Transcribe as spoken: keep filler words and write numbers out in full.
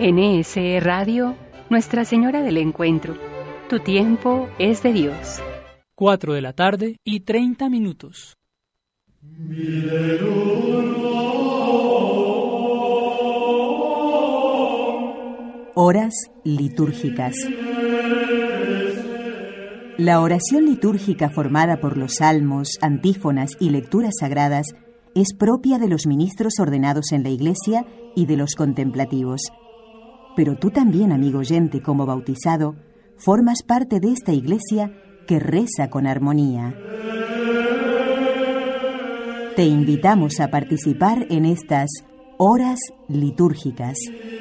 N S E Radio, Nuestra Señora del Encuentro. Tu tiempo es de Dios. Cuatro de la tarde y treinta minutos. Horas litúrgicas. La oración litúrgica formada por los salmos, antífonas y lecturas sagradas es propia de los ministros ordenados en la Iglesia y de los contemplativos. Pero tú también, amigo oyente, como bautizado, formas parte de esta Iglesia que reza con armonía. Te invitamos a participar en estas horas litúrgicas.